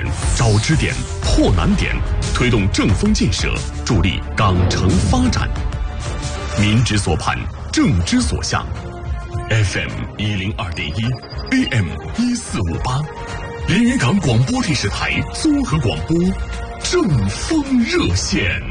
点、找支点、破难点，推动正风建设，助力港城发展。民之所盼，政之所向。FM102.1，AM1458，连云港广播电视台综合广播，正风热线。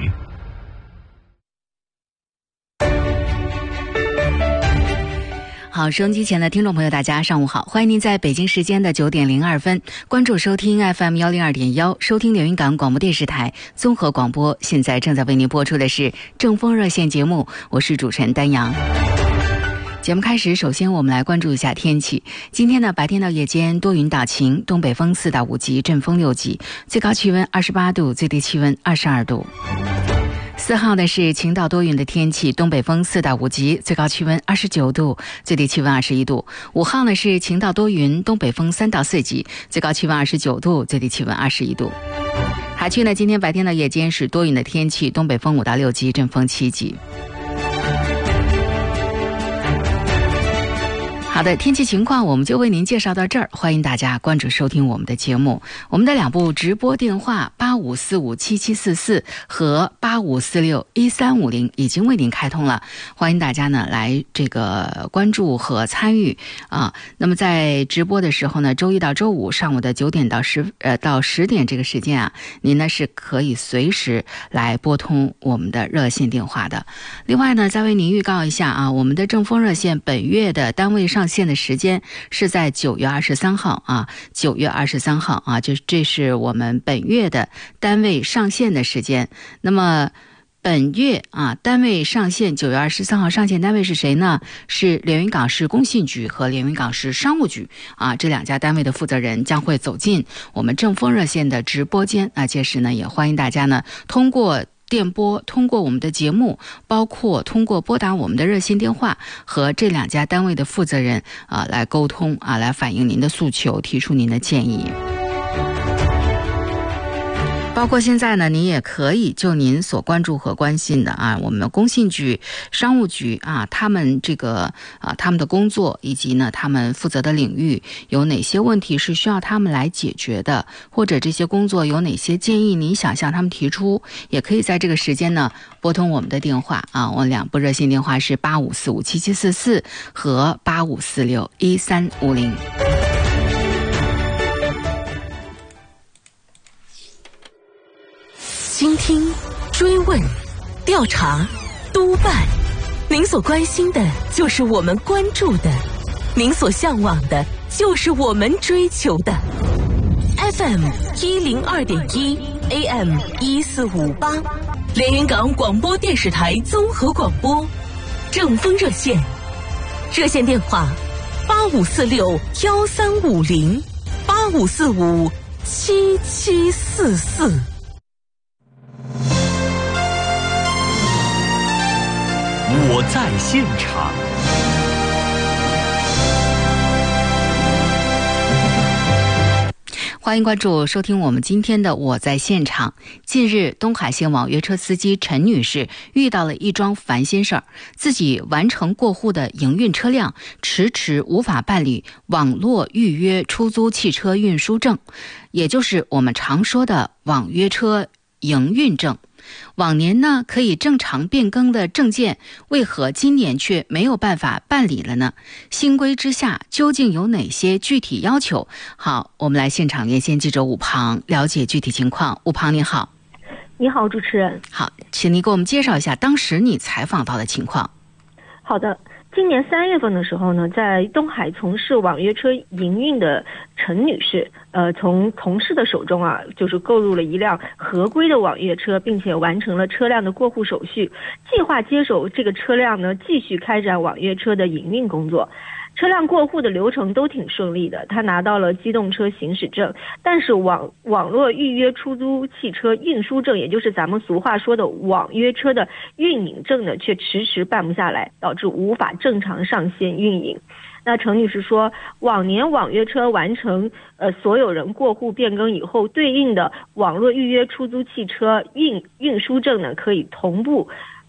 好，收音机前的听众朋友大家上午好，欢迎您在北京时间的9点02分关注收听 FM102.1， 收听连云港广播电视台综合广播。现在正在为您播出的是正风热线节目，我是主持人丹阳。节目开始，首先我们来关注一下天气。今天呢，白天到夜间多云到晴，东北风4到5级，阵风6级，最高气温28度，最低气温22度。4号呢是晴到多云的天气，东北风4到5级，最高气温29度，最低气温21度。5号呢是晴到多云，东北风3到4级，最高气温29度，最低气温21度。海区呢，今天白天到夜间是多云的天气，东北风5到6级，阵风7级。好的，天气情况我们就为您介绍到这儿，欢迎大家关注收听我们的节目。我们的2部直播电话85457744和85461350已经为您开通了，欢迎大家呢来这个关注和参与啊。那么在直播的时候呢，周一到周五上午的9点到10点这个时间啊，您呢是可以随时来拨通我们的热线电话的。另外呢，再为您预告一下啊，我们的正风热线本月的单位上线的时间是在9月23号啊，9月23号啊，这是我们本月的单位上线的时间。那么本月啊，单位上线9月23号上线单位是谁呢？是连云港市工信局和连云港市商务局啊，这2家单位的负责人将会走进我们正风热线的直播间啊。届时呢，也欢迎大家呢通过电波，通过我们的节目，包括通过拨打我们的热线电话和这2家单位的负责人啊来沟通啊，来反映您的诉求，提出您的建议。包括现在呢，您也可以就您所关注和关心的啊，我们的工信局、商务局啊，他们这个他们的工作以及呢他们负责的领域有哪些问题是需要他们来解决的，或者这些工作有哪些建议您想向他们提出，也可以在这个时间呢拨通我们的电话啊。我2部热线电话是85457744和85461350。 倾听、追问、调查、督办，您所关心的就是我们关注的，您所向往的就是我们追求的。FM102.1 AM1458，连云港广播电视台综合广播，正风热线，热线电话85461350 85457744。 我在现场。 欢迎关注收听我们今天的我在现场。近日，东海线网约车司机陈女士遇到了一桩烦心事儿，自己完成过户的营运车辆迟迟无法办理网络预约出租汽车运输证，也就是我们常说的网约车营运证。往年呢可以正常变更的证件，为何今年却没有办法办理了呢？新规之下究竟有哪些具体要求？好，我们来现场连线记者武庞了解具体情况。武庞你好。 你好，主持人。 好，请你给我们介绍一下当时你采访到的情况。 好的，今年3月份的时候呢，在东海从事网约车营运的陈女士，从同事的手中啊，就是购入了一辆合规的网约车，并且完成了车辆的过户手续，计划接手这个车辆呢，继续开展网约车的营运工作。车辆过户的流程都挺顺利的，他拿到了机动车行驶证，但是网络预约出租汽车运输证，也就是咱们俗话说的网约车的运营证呢，却迟迟办不下来，导致无法正常上线运营。那陈女士说，往年网约车完成所有人过户变更以后，对应的网络预约出租汽车运输证呢，可以同步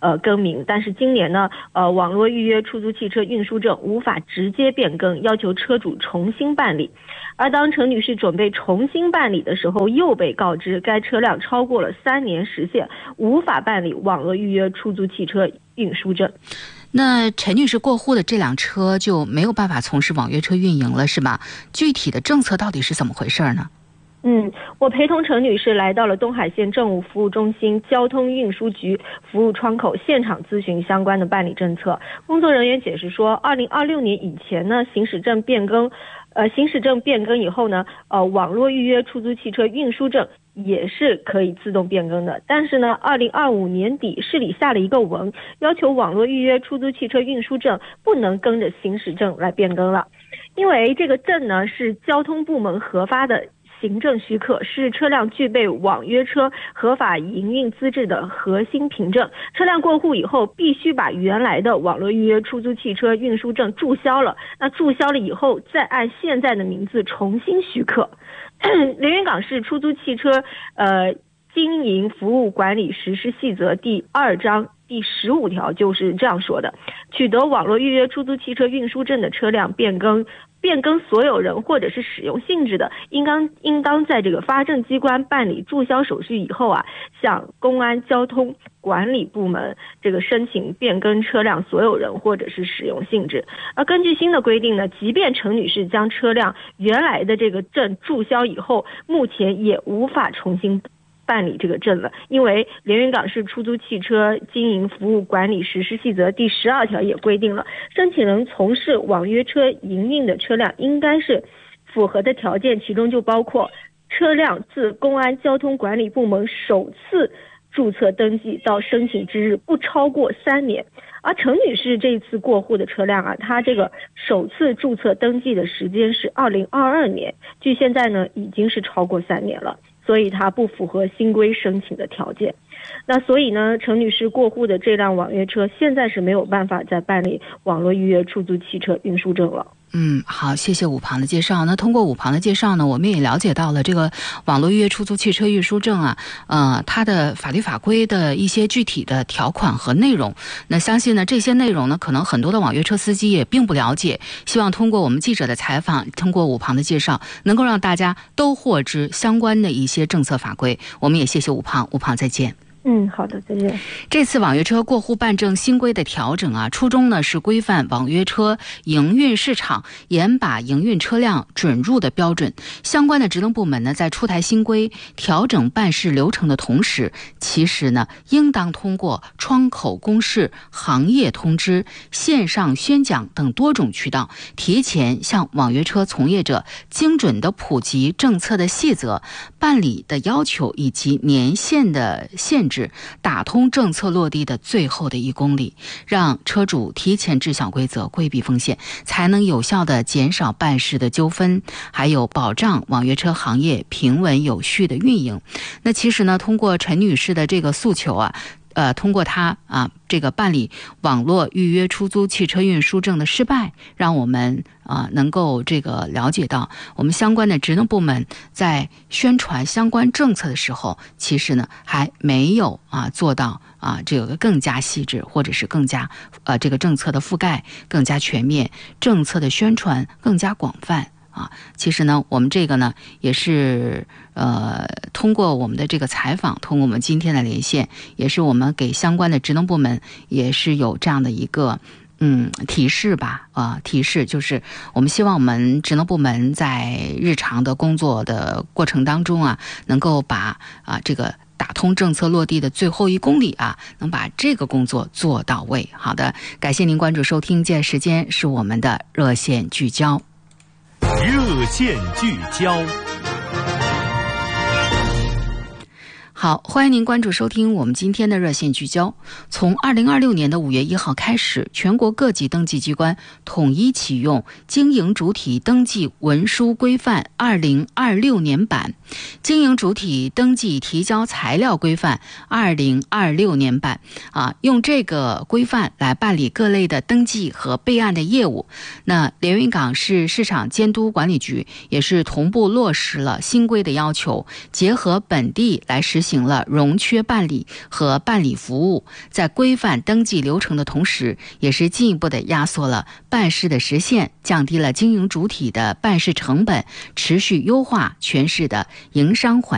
更名，但是今年呢网络预约出租汽车运输证无法直接变更，要求车主重新办理。而当陈女士准备重新办理的时候，又被告知该车辆超过了3年时限，无法办理网络预约出租汽车运输证。 那陈女士过户的这辆车就没有办法从事网约车运营了，是吧？具体的政策到底是怎么回事呢？ 我陪同陈女士来到了东海县政务服务中心交通运输局服务窗口，现场咨询相关的办理政策。工作人员解释说，2026年以前呢，行驶证变更以后呢，网络预约出租汽车运输证也是可以自动变更的。但是呢，2025年底市里下了一个文，要求网络预约出租汽车运输证不能跟着行驶证来变更了，因为这个证呢是交通部门核发的行政许可，是车辆具备网约车合法营运资质的核心凭证。车辆过户以后必须把原来的网络预约出租汽车运输证注销了，那注销了以后再按现在的名字重新许可。连云港市出租汽车经营服务管理实施细则第2章第15条就是这样说的：取得网络预约出租汽车运输证的车辆变更所有人或者是使用性质的，应当在这个发证机关办理注销手续以后啊，向公安交通管理部门这个申请变更车辆所有人或者是使用性质。而根据新的规定呢，即便陈女士将车辆原来的这个证注销以后，目前也无法重新办理这个证了，因为连云港市出租汽车经营服务管理实施细则第12条也规定了，申请人从事网约车营运的车辆应该是符合的条件，其中就包括车辆自公安交通管理部门首次注册登记到申请之日不超过3年。而陈女士这次过户的车辆啊，她这个首次注册登记的时间是2022年，距现在呢已经是超过3年了，所以它不符合新规申请的条件。那所以呢，陈女士过户的这辆网约车现在是没有办法再办理网络预约出租汽车运输证了。 好，谢谢武庞的介绍。那通过武庞的介绍呢，我们也了解到了这个网络预约出租汽车运输证啊，它的法律法规的一些具体的条款和内容。那相信呢，这些内容呢，可能很多的网约车司机也并不了解。希望通过我们记者的采访，通过武庞的介绍，能够让大家都获知相关的一些政策法规。我们也谢谢武庞，武庞再见。 好的，再见。 这次网约车过户办证新规的调整啊，初衷呢是规范网约车营运市场，严把营运车辆准入的标准。相关的职能部门呢，在出台新规、调整办事流程的同时，其实呢，应当通过窗口公示、行业通知、线上宣讲等多种渠道，提前向网约车从业者精准的普及政策的细则、办理的要求以及年限的限制，打通政策落地的最后的1公里，让车主提前知晓规则，规避风险，才能有效的减少办事的纠纷，还有保障网约车行业平稳有序的运营。那其实呢，通过陈女士的这个诉求啊，通过他这个办理网络预约出租汽车运输证的失败，让我们能够这个了解到，我们相关的职能部门在宣传相关政策的时候，其实呢还没有做到这个更加细致，或者是更加这个政策的覆盖更加全面，政策的宣传更加广泛。其实呢，我们这个呢也是通过我们的这个采访，通过我们今天的连线，也是我们给相关的职能部门也是有这样的一个提示吧。提示就是我们希望我们职能部门在日常的工作的过程当中能够把这个打通政策落地的最后1公里能把这个工作做到位。好的，感谢您关注收听，接下来时间是我们的热线聚焦。 热线聚焦。 好，欢迎您关注收听我们今天的热线聚焦。从2026年的5月1号开始，全国各级登记机关统一启用经营主体登记文书规范2026年版、经营主体登记提交材料规范2026年版用这个规范来办理各类的登记和备案的业务。那连云港市市场监督管理局也是同步落实了新规的要求，结合本地来实行行了融缺办理和办理服务，在规范登记流程的同时，也是进一步的压缩了办事的时限，降低了经营主体的办事成本，持续优化全市的营商环境。